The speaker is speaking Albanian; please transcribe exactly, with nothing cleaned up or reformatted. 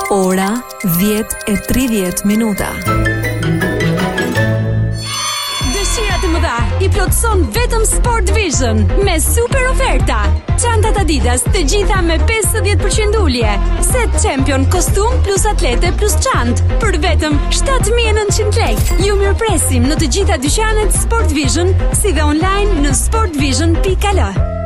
Ora dhjetë e tridhjetë minuta. Dëshira të mëdha i plotëson vetëm Sport Vision me super oferta. Çantat Adidas të gjitha me pesëdhjetë përqind ulje. Set Champion kostum plus atlete plus çantë për vetëm shtatë mijë e nëntëqind lekë. Ju mirëpresim në të gjitha dyqanet Sport Vision, si dhe online në sportvision pikë al.